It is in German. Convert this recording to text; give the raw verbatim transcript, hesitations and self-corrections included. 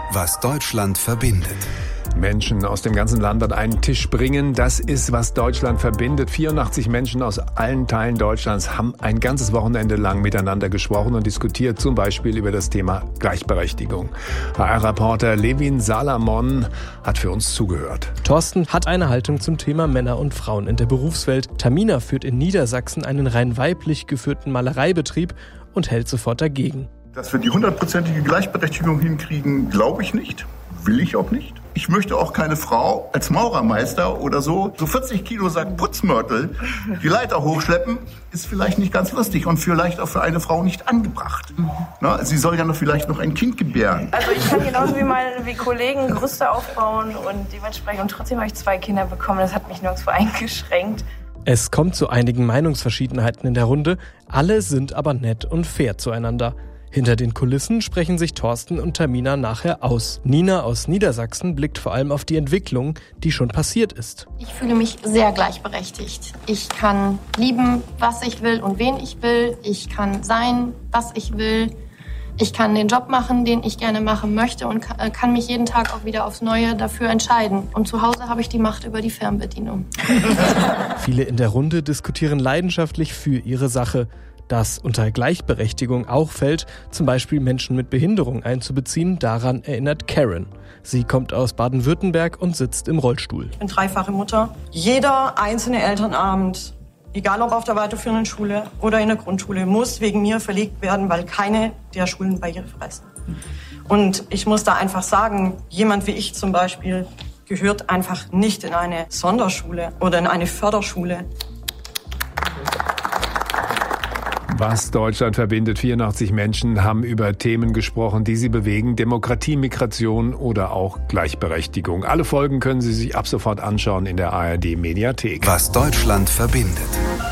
Was Deutschland verbindet. Menschen aus dem ganzen Land an einen Tisch bringen, das ist, was Deutschland verbindet. vierundachtzig Menschen aus allen Teilen Deutschlands haben ein ganzes Wochenende lang miteinander gesprochen und diskutiert, zum Beispiel über das Thema Gleichberechtigung. H R-Reporter Levin Salamon hat für uns zugehört. Thorsten hat eine Haltung zum Thema Männer und Frauen in der Berufswelt. Tamina führt in Niedersachsen einen rein weiblich geführten Malereibetrieb und hält sofort dagegen. Dass wir die hundertprozentige Gleichberechtigung hinkriegen, glaube ich nicht. Will ich auch nicht. Ich möchte auch keine Frau als Maurermeister oder so, so vierzig Kilo Sack Putzmörtel die Leiter hochschleppen, ist vielleicht nicht ganz lustig und vielleicht auch für eine Frau nicht angebracht. Na, sie soll ja noch vielleicht noch ein Kind gebären. Also ich kann genauso wie meine wie Kollegen Gerüste aufbauen und dementsprechend und trotzdem habe ich zwei Kinder bekommen. Das hat mich nirgendwo eingeschränkt. Es kommt zu einigen Meinungsverschiedenheiten in der Runde. Alle sind aber nett und fair zueinander. Hinter den Kulissen sprechen sich Thorsten und Tamina nachher aus. Nina aus Niedersachsen blickt vor allem auf die Entwicklung, die schon passiert ist. Ich fühle mich sehr gleichberechtigt. Ich kann lieben, was ich will und wen ich will. Ich kann sein, was ich will. Ich kann den Job machen, den ich gerne machen möchte und kann mich jeden Tag auch wieder aufs Neue dafür entscheiden. Und zu Hause habe ich die Macht über die Fernbedienung. Viele in der Runde diskutieren leidenschaftlich für ihre Sache. Dass unter Gleichberechtigung auch fällt, zum Beispiel Menschen mit Behinderung einzubeziehen, daran erinnert Karen. Sie kommt aus Baden-Württemberg und sitzt im Rollstuhl. Ich bin dreifache Mutter. Jeder einzelne Elternabend, egal ob auf der weiterführenden Schule oder in der Grundschule, muss wegen mir verlegt werden, weil keine der Schulen barrierefrei ist. Und ich muss da einfach sagen, jemand wie ich zum Beispiel gehört einfach nicht in eine Sonderschule oder in eine Förderschule. Was Deutschland verbindet. vierundachtzig Menschen haben über Themen gesprochen, die sie bewegen. Demokratie, Migration oder auch Gleichberechtigung. Alle Folgen können Sie sich ab sofort anschauen in der A R D Mediathek. Was Deutschland verbindet.